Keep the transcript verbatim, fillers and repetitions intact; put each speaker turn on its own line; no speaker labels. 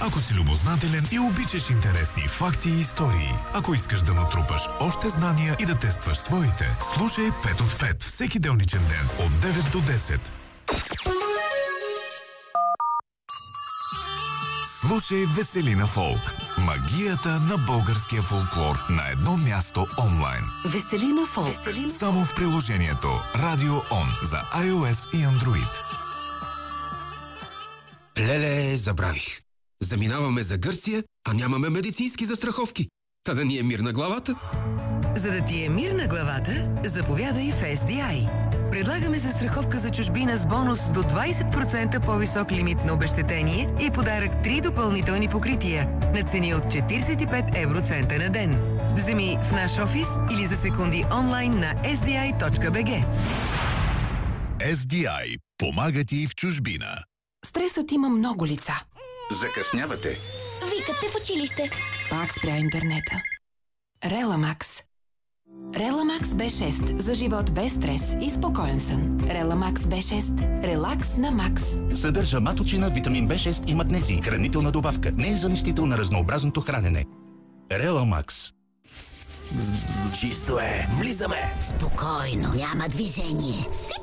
Ако си любознателен и обичаш интересни факти и истории, ако искаш да натрупаш още знания и да тестваш своите, слушай пет от пет всеки делничен ден от девет до десет. Слушай Веселина Фолк. Магията на българския фолклор на едно място онлайн.
Веселина Фолк. Веселина...
Само в приложението Радио Он за iOS и Android.
Леле, забравих. Заминаваме за Гърция, а нямаме медицински застраховки. Та да ни е мир на главата.
За да ти е мир на главата, заповядай в Ес Ди Ай. Предлагаме застраховка за чужбина с бонус до двайсет процента по-висок лимит на обезщетение и подарък три допълнителни покрития на цени от четирийсет и пет евроцента на ден. Вземи в наш офис или за секунди онлайн на ес ди ай точка би джи.
Ес Ди Ай помага ти в чужбина.
Стресът има много лица.
Закъснявате.
Викате в училище.
Пак спря интернета. Реламакс. Реламакс Б шест за живот без стрес и спокоен сън. Реламакс Б шест. Релакс на макс.
Съдържа маточина, витамин Б шест и магнезий. Хранителна добавка. Не е заместител на разнообразното хранене. Реламакс.
Чисто е. Влизаме.
Спокойно, няма движение.